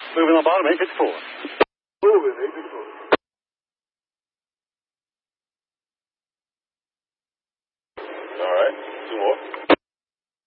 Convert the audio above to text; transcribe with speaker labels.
Speaker 1: Moving on bottom, 854.
Speaker 2: Moving, 854. All right, 2 more.